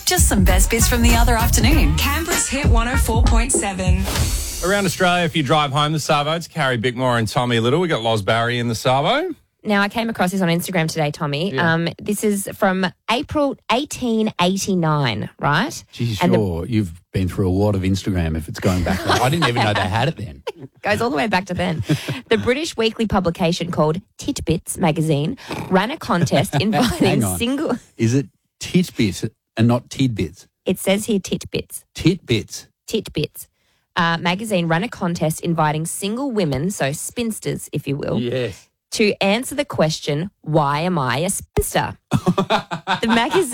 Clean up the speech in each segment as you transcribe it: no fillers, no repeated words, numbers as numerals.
just some best bits from the other afternoon. Canberra's Hit 104.7. Around Australia, if you drive home the Savo, it's Carrie Bickmore and Tommy Little. We got Loz Barry in the Savo. Now, I came across this on Instagram today, Tommy. Yeah. This is from April 1889, right? Geez, And sure. You've been through a lot of Instagram if it's going back there. I didn't even know they had it then. Goes all the way back to then. The British weekly publication called Titbits magazine ran a contest inviting Hang on. single... Is it titbits and not tidbits? It says here Titbits. Titbits. Titbits. Magazine ran a contest inviting single women, so spinsters, if you will, Yes. to answer the question, why am I a spinster? The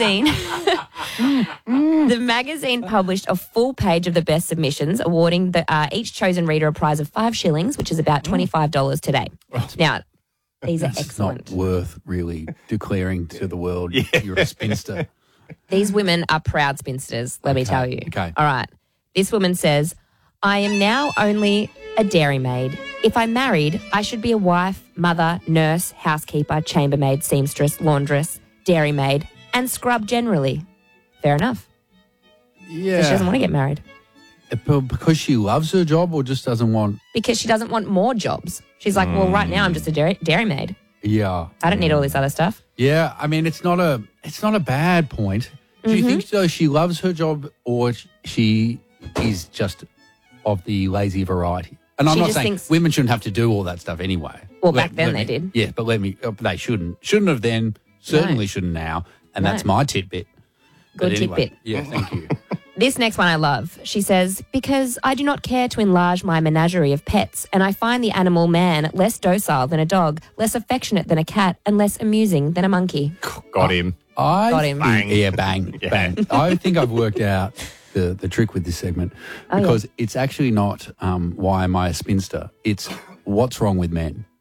magazine published a full page of the best submissions, awarding each chosen reader a prize of 5 shillings, which is about $25 today. Now, these are It's excellent. not worth really declaring to the world you're a spinster. These women are proud spinsters, let me tell you. Okay. All right. This woman says, I am now only a dairymaid. If I married, I should be a wife, mother, nurse, housekeeper, chambermaid, seamstress, laundress, dairymaid, and scrub generally. Fair enough. Yeah. So she doesn't want to get married Because she loves her job or just doesn't want... because she doesn't want more jobs. She's like, well, right now I'm just a dairymaid. Yeah. I don't need all this other stuff. Yeah, I mean, it's not a bad point. Do you think though she loves her job or she is just of the lazy variety? And I'm She not just saying thinks- women shouldn't have to do all that stuff anyway. Well, back then they did. Yeah, but they shouldn't. Shouldn't have then, certainly shouldn't now. And that's my tidbit. Good But anyway, tidbit. Yeah, thank you. This next one I love. She says, because I do not care to enlarge my menagerie of pets, and I find the animal man less docile than a dog, less affectionate than a cat, and less amusing than a monkey. Got him. Got him. Bang. Yeah, bang, bang. I think I've worked out the trick with this segment because it's actually not why am I a spinster? It's what's wrong with men.